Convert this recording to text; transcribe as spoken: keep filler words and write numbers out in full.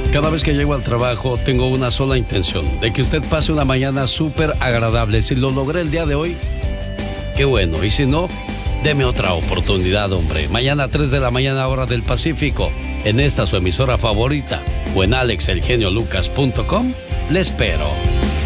Cada vez que llego al trabajo tengo una sola intención, de que usted pase una mañana súper agradable. Si lo logré el día de hoy, qué bueno. Y si no, deme otra oportunidad, hombre. Mañana a tres de la mañana, hora del Pacífico, en esta su emisora favorita, o en alex el genio lucas punto com, le espero.